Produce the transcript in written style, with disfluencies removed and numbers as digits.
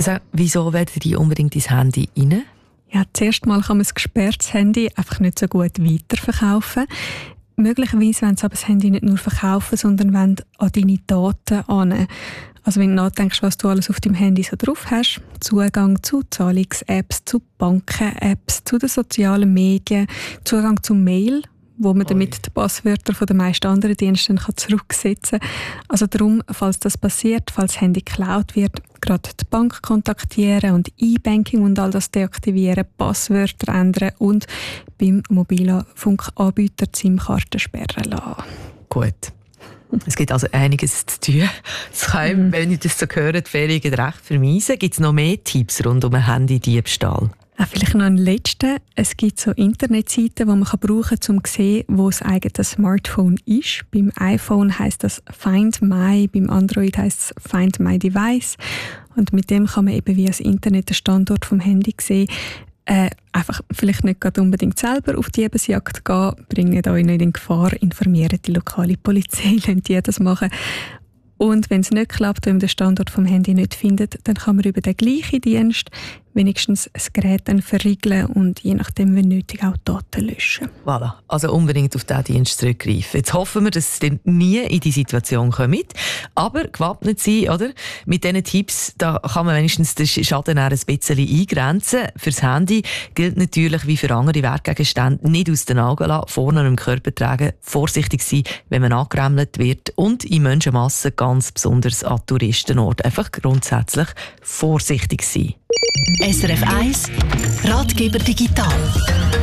Wieso werden die unbedingt ins Handy rein? Ja, zuerst mal kann man ein gesperrtes Handy einfach nicht so gut weiterverkaufen. Möglicherweise wollen sie aber das Handy nicht nur verkaufen, sondern wollen an deine Daten an. Also wenn du nachdenkst, was du alles auf deinem Handy so drauf hast, Zugang zu Zahlungs-Apps, zu Banken-Apps, zu den sozialen Medien, Zugang zu Mail, wo man damit die Passwörter von den meisten anderen Diensten zurücksetzen kann. Also darum, falls das passiert, falls das Handy geklaut wird, gerade die Bank kontaktieren und E-Banking und all das deaktivieren, Passwörter ändern und beim Mobilfunkanbieter die SIM-Karte sperren lassen. Gut. Es gibt also einiges zu tun. Es kann, wenn ich das so höre, die Ferien recht vermeisen. Gibt es noch mehr Tipps rund um einen Handydiebstahl? Vielleicht noch ein letzter. Es gibt so Internetseiten, die man brauchen kann, um zu sehen, wo das eigene Smartphone ist. Beim iPhone heisst das Find My, beim Android heisst es Find My Device. Und mit dem kann man eben via das Internet den Standort vom Handy sehen. Einfach vielleicht nicht gerade unbedingt selber auf Diebesjagd gehen, bringen euch nicht in Gefahr, informieren die lokale Polizei, lassen die das machen. Und wenn es nicht klappt, wenn man den Standort vom Handy nicht findet, dann kann man über den gleichen Dienst wenigstens das Gerät dann verriegeln und je nachdem, wenn nötig, auch Daten löschen. Voilà, also unbedingt auf diesen Dienst zurückgreifen. Jetzt hoffen wir, dass es nie in die Situation kommt. Aber gewappnet sein, oder? Mit diesen Tipps da kann man wenigstens den Schaden ein bisschen eingrenzen. Fürs Handy gilt natürlich wie für andere Wertgegenstände nicht aus den Augen lassen, vorne am Körper tragen, vorsichtig sein, wenn man angeremmelt wird und in Menschenmassen ganz besonders an Touristenorten einfach grundsätzlich vorsichtig sein. SRF 1 Ratgeber Digital